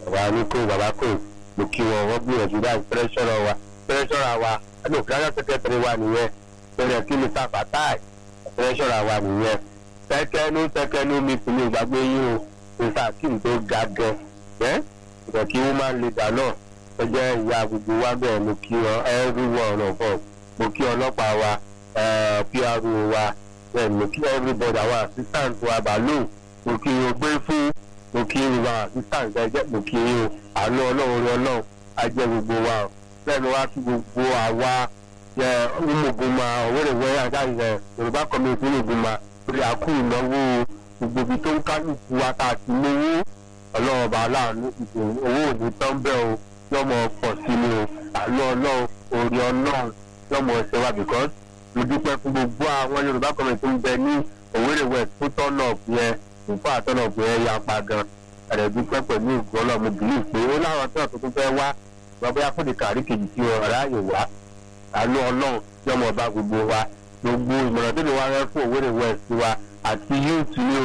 wa ní kó bàbá kò mo kí wọ́n gbìyànjú láti tẹ́rẹ́sọ́ra wa ẹni òkúráyà sẹ́kẹ́tẹ̀rẹ́ wa nìyẹn bẹ̀rẹ̀ kí mi ta fàtáì tẹ́rẹ́sọ́ra wa nìyẹn tẹ́kẹ́nú mi kò ní ìgbàgbé yín o nípa kíni tó ga gan ìgbà kí wọ́n máa ń le dà náà ó jẹ́ ìyá gbogbo wa bẹ́ẹ̀ mo kí ọ everyone of us mo kí ọlọ́pàá wa PRO wa mo kí everybody àwọn assistant wa bàálù mo kí o gbé fún mo kí wa assistant ẹjẹ mo kí o àánú ọlọ́run ọlọ́run á jẹ́ gbogbo wa lẹ́nu wá kí gbogbo àwa ọmọọ̀gùnmá òwúrẹ̀wẹ̀ àdáyẹ Yorùbá community ọmọọ̀gùnmá lórí àkú ìnáwó gbogbo ibi tó ń kálukú wa tá a ti lówó ọlọ́run ọba aláàánú owó òní tán bẹ́ẹ̀ o yọmọ pọ̀ sí ni o àánú ọlọ́run orí ọlọ́run yọmọ ẹsẹ̀ wa because mo dúpẹ́ fún gbogbo àwọn Yorùbá community tó ń bẹ ní òwúrẹ̀wẹ̀ tó tọ́nà yẹn nǹkan àtọ́nà yẹn ya pa gan ẹ̀rẹ̀ dúpẹ́ pẹ̀lú ìgbọ́lọ̀ mo bìlí pé ó láwọn tó tó fẹ́ wá lọ́bẹ̀ afọ́dé kàrí kejì tí wọ́n ráàyè wá àánú ọlọ́run yọmọ ọba gbogbo wa gbogbo ìmọ̀ràn tó lè wá rẹ́ fún òwúrẹ̀wẹ̀ sí wa àti yóò tún ní